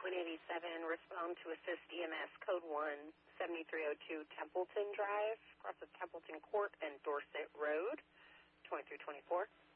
187, respond to assist EMS code 1, 7302 Templeton Drive, across of Templeton Court and Dorset Road, 2324.